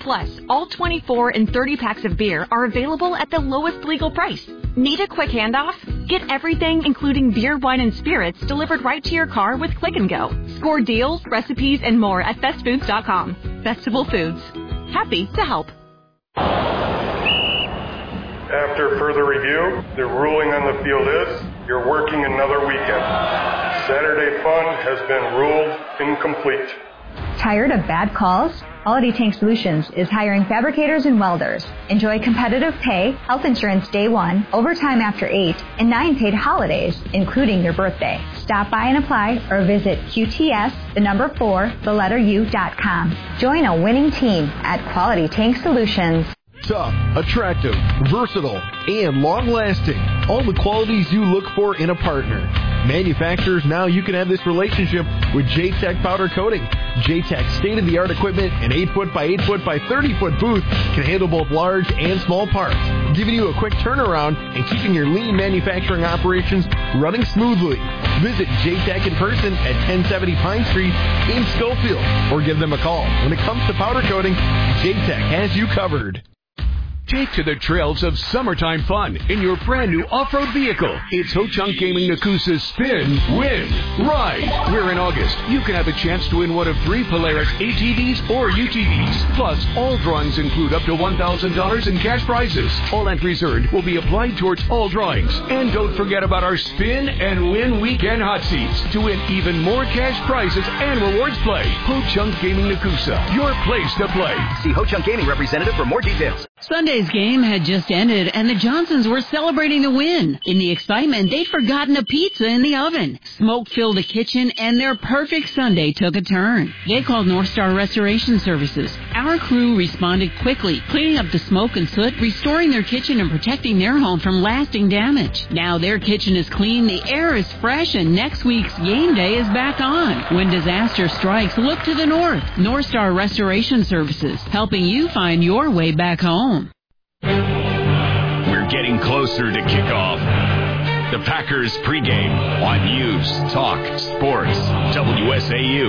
Plus, all 24 and 30 packs of beer are available at the lowest legal price. Need a quick handoff? Get everything, including beer, wine, and spirits, delivered right to your car with Click and Go. Score deals, recipes, and more at bestfoods.com. Festival Foods. Happy to help. After further review, the ruling on the field is you're working another weekend. Saturday fun has been ruled incomplete. Tired of bad calls? Quality Tank Solutions is hiring fabricators and welders. Enjoy competitive pay, health insurance day 1, overtime after 8, and 9 paid holidays, including your birthday. Stop by and apply or visit QTS4u.com. Join a winning team at Quality Tank Solutions. Tough, attractive, versatile, and long-lasting. All the qualities you look for in a partner. Manufacturers, now you can have this relationship with J-Tech Powder Coating. J-Tech's state-of-the-art equipment and 8-foot by 8-foot by 30-foot booth can handle both large and small parts, giving you a quick turnaround and keeping your lean manufacturing operations running smoothly. Visit J-Tech in person at 1070 Pine Street in Schofield, or give them a call. When it comes to powder coating, J-Tech has you covered. Take to the trails of summertime fun in your brand new off-road vehicle. It's Ho-Chunk Gaming Nakusa's Spin, Win, Ride. Where in August, you can have a chance to win one of 3 Polaris ATVs or UTVs. Plus, all drawings include up to $1,000 in cash prizes. All entries earned will be applied towards all drawings. And don't forget about our Spin and Win Weekend Hot Seats to win even more cash prizes and rewards play. Ho-Chunk Gaming Nakusa, your place to play. See Ho-Chunk Gaming representative for more details. Sunday's game had just ended, and the Johnsons were celebrating the win. In the excitement, they'd forgotten a pizza in the oven. Smoke filled the kitchen, and their perfect Sunday took a turn. They called North Star Restoration Services. Our crew responded quickly, cleaning up the smoke and soot, restoring their kitchen, and protecting their home from lasting damage. Now their kitchen is clean, the air is fresh, and next week's game day is back on. When disaster strikes, look to the north. North Star Restoration Services, helping you find your way back home. We're getting closer to kickoff. The Packers pregame on News Talk Sports WSAU.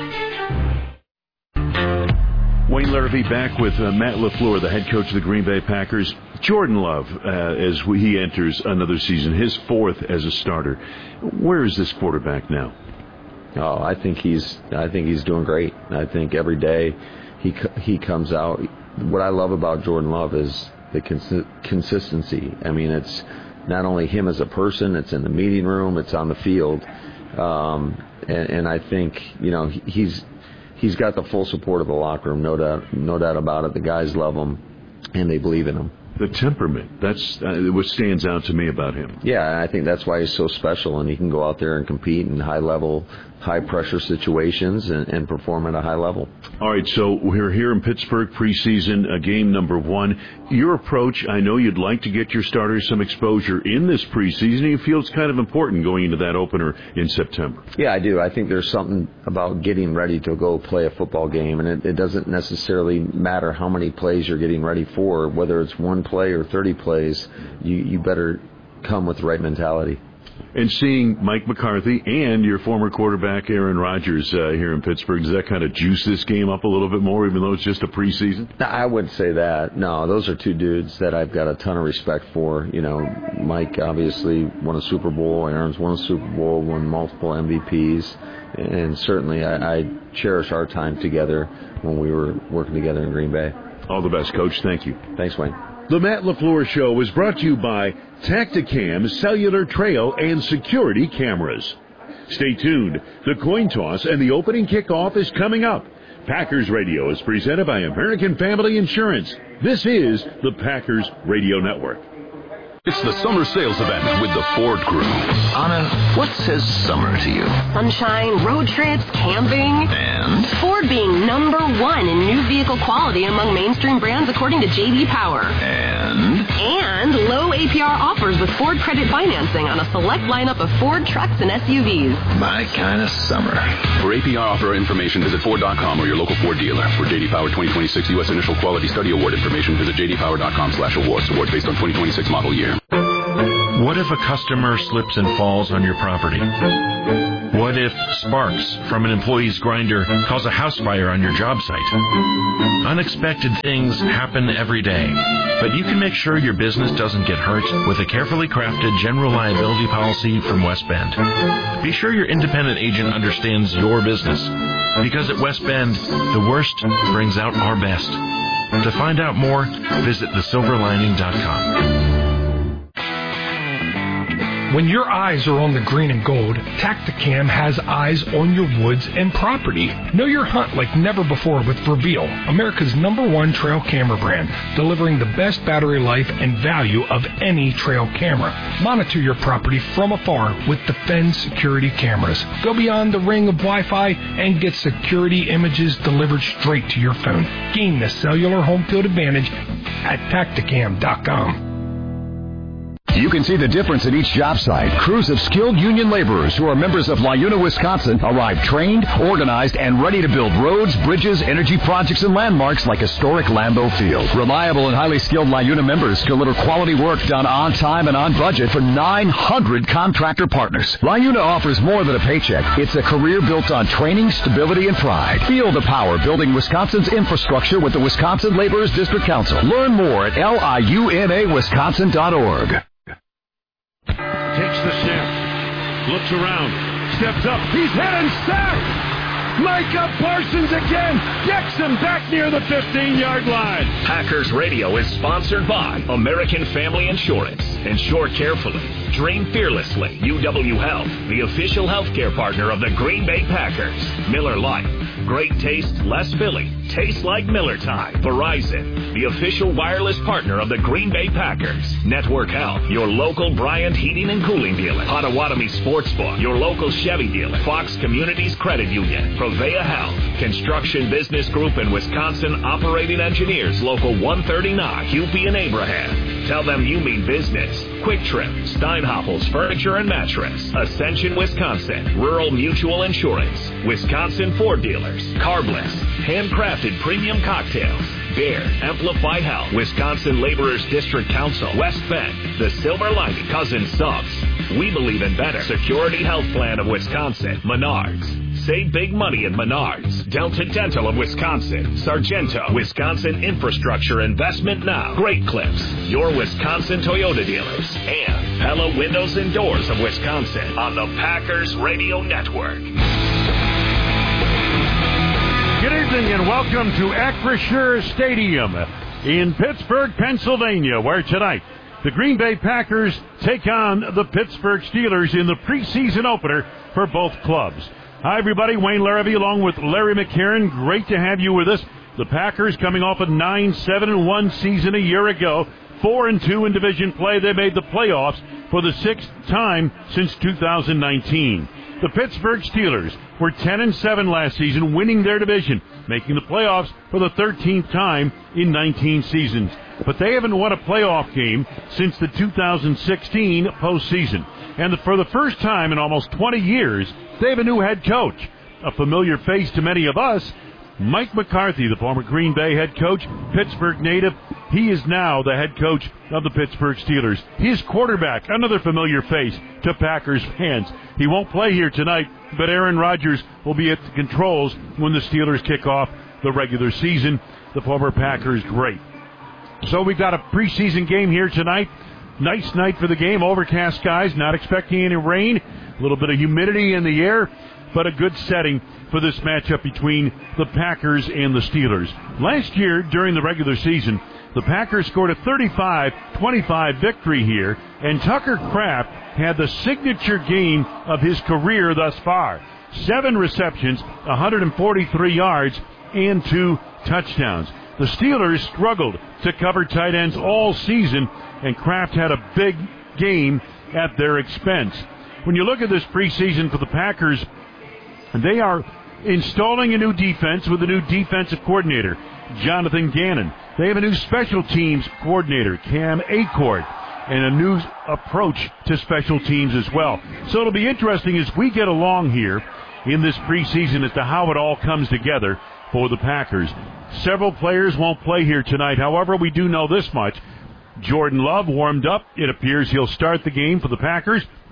Wayne Larrivee back with Matt LaFleur, the head coach of the Green Bay Packers. Jordan Love, as he enters another season, his 4th as a starter. Where is this quarterback now? Oh, I think he's doing great. I think every day he comes out. What I love about Jordan Love is the consistency. I mean, it's not only him as a person, it's in the meeting room, it's on the field. And I think, he's got the full support of the locker room, no doubt about it. The guys love him, and they believe in him. The temperament, that's what stands out to me about him. Yeah, and I think that's why he's so special, and he can go out there and compete in high-level, high-pressure situations and perform at a high level. All right, so we're here in Pittsburgh, preseason, game number 1. Your approach, I know you'd like to get your starters some exposure in this preseason. You feel it's kind of important going into that opener in September. Yeah, I do. I think there's something about getting ready to go play a football game, and it doesn't necessarily matter how many plays you're getting ready for, whether it's 1 play or 30 plays, you better come with the right mentality. And seeing Mike McCarthy and your former quarterback Aaron Rodgers here in Pittsburgh, does that kind of juice this game up a little bit more, even though it's just a preseason? No, I wouldn't say that. No, those are 2 dudes that I've got a ton of respect for. Mike obviously won a Super Bowl. Aaron's won a Super Bowl, won multiple MVPs. And certainly I cherish our time together when we were working together in Green Bay. All the best, Coach. Thank you. Thanks, Wayne. The Matt LaFleur Show is brought to you by Tacticam Cellular Trail and Security Cameras. Stay tuned. The coin toss and the opening kickoff is coming up. Packers Radio is presented by American Family Insurance. This is the Packers Radio Network. It's the summer sales event with the Ford Crew. Anna, what says summer to you? Sunshine, road trips, camping. And? Ford being #1 in new vehicle quality among mainstream brands according to J.D. Power. And low APR offers with Ford credit financing on a select lineup of Ford trucks and SUVs. My kind of summer. For APR offer information, visit Ford.com or your local Ford dealer. For J.D. Power 2026 U.S. Initial Quality Study Award information, visit jdpower.com/awards. Awards based on 2026 model year. What if a customer slips and falls on your property? What if sparks from an employee's grinder cause a house fire on your job site? Unexpected things happen every day, but you can make sure your business doesn't get hurt with a carefully crafted general liability policy from West Bend. Be sure your independent agent understands your business, because at West Bend, the worst brings out our best. To find out more, visit thesilverlining.com. When your eyes are on the green and gold, Tacticam has eyes on your woods and property. Know your hunt like never before with Reveal, America's #1 trail camera brand, delivering the best battery life and value of any trail camera. Monitor your property from afar with the Fenn security cameras. Go beyond the ring of Wi-Fi and get security images delivered straight to your phone. Gain the cellular home field advantage at Tacticam.com. You can see the difference at each job site. Crews of skilled union laborers who are members of LiUNA, Wisconsin, arrive trained, organized, and ready to build roads, bridges, energy projects, and landmarks like historic Lambeau Field. Reliable and highly skilled LiUNA members deliver quality work done on time and on budget for 900 contractor partners. LiUNA offers more than a paycheck. It's a career built on training, stability, and pride. Feel the power building Wisconsin's infrastructure with the Wisconsin Laborers District Council. Learn more at liunawisconsin.org. Takes the snap, looks around, steps up, he's hit and sacked! Micah Parsons again gets him back near the 15-yard line. Packers Radio is sponsored by American Family Insurance. Insure carefully. Dream fearlessly. UW Health, the official healthcare partner of the Green Bay Packers. Miller Lite. Great taste, less filling. Tastes like Miller time. Verizon, the official wireless partner of the Green Bay Packers. Network Health, your local Bryant Heating and Cooling dealer. Potawatomi Sportsbook, your local Chevy dealer. Fox Communities Credit Union. Provea Health, Construction Business Group in Wisconsin, Operating Engineers, Local 139, Hupy and Abraham. Tell them you mean business. Quick Trip, Steinhoppel's Furniture and Mattress. Ascension, Wisconsin, Rural Mutual Insurance. Wisconsin Ford Dealers. Carbliss, handcrafted premium cocktails. Bear, Amplify Health, Wisconsin Laborers District Council, West Bend, the Silver Lining, Cousin Subs. We believe in better. Security Health Plan of Wisconsin, Menards. Save big money at Menards. Delta Dental of Wisconsin, Sargento, Wisconsin Infrastructure Investment Now. Great Clips, your Wisconsin Toyota dealers. And Pella Windows and Doors of Wisconsin on the Packers Radio Network. Good evening and welcome to Acrisure Stadium in Pittsburgh, Pennsylvania, where tonight the Green Bay Packers take on the Pittsburgh Steelers in the preseason opener for both clubs. Hi, everybody. Wayne Larrabee along with Larry McCarron. Great to have you with us. The Packers coming off a 9-7-1 season a year ago. 4-2 in division play. They made the playoffs for the 6th time since 2019. The Pittsburgh Steelers were 10-7 last season, winning their division, making the playoffs for the 13th time in 19 seasons. But they haven't won a playoff game since the 2016 postseason. And for the first time in almost 20 years, they have a new head coach. A familiar face to many of us, Mike McCarthy, the former Green Bay head coach, Pittsburgh native. He is now the head coach of the Pittsburgh Steelers. His quarterback, another familiar face to Packers fans. He won't play here tonight, but Aaron Rodgers will be at the controls when the Steelers kick off the regular season. The former Packers great. So we've got a preseason game here tonight. Nice night for the game. Overcast skies, not expecting any rain. A little bit of humidity in the air, but a good setting for this matchup between the Packers and the Steelers. Last year, during the regular season, the Packers scored a 35-25 victory here, and Tucker Kraft had the signature game of his career thus far. 7 receptions, 143 yards, and 2 touchdowns. The Steelers struggled to cover tight ends all season, and Kraft had a big game at their expense. When you look at this preseason for the Packers, they are installing a new defense with a new defensive coordinator, Jonathan Gannon. They have a new special teams coordinator, Cam Acord, and a new approach to special teams as well. So it'll be interesting as we get along here in this preseason as to how it all comes together for the Packers. Several players won't play here tonight. However, we do know this much. Jordan Love warmed up. It appears he'll start the game for the Packers.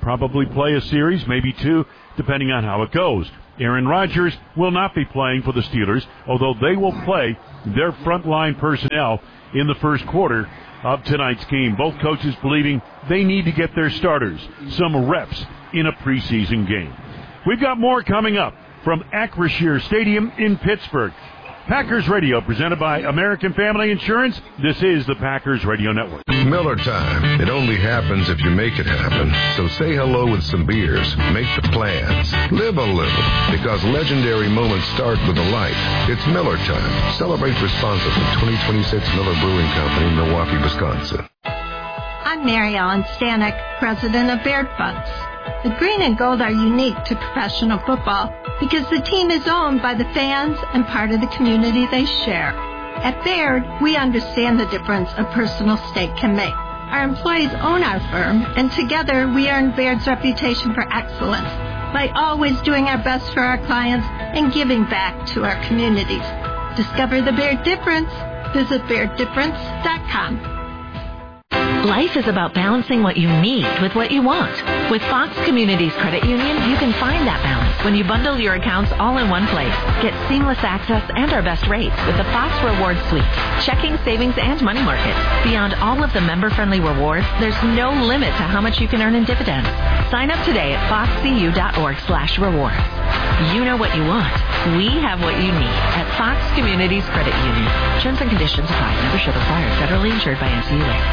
probably play a series, maybe two, depending on how it goes. Aaron Rodgers will not be playing for the Steelers, although they will play their frontline personnel in the first quarter of tonight's game. Both coaches believing they need to get their starters some reps in a preseason game. We've got more coming up from Acrisure Stadium in Pittsburgh. Packers Radio, presented by American Family Insurance. This is the Packers Radio Network. Miller time. It only happens if you make it happen. So say hello with some beers. Make the plans. Live a little. Because legendary moments start with a light. It's Miller time. Celebrate responsibly. 2026 Miller Brewing Company, Milwaukee, Wisconsin. I'm Mary Ellen Stanek, president of Baird Funds. The green and gold are unique to professional football because the team is owned by the fans and part of the community they share. At Baird, we understand the difference a personal stake can make. Our employees own our firm, and together we earn Baird's reputation for excellence by always doing our best for our clients and giving back to our communities. Discover the Baird difference. Visit BairdDifference.com. Life is about balancing what you need with what you want. With Fox Communities Credit Union, you can find that balance when you bundle your accounts all in one place. Get seamless access and our best rates with the Fox Rewards Suite. Checking, savings, and money markets. Beyond all of the member-friendly rewards, there's no limit to how much you can earn in dividends. Sign up today at foxcu.org/rewards. You know what you want. We have what you need at Fox Communities Credit Union. Terms and conditions apply. Membership required. Federally insured by NCUA.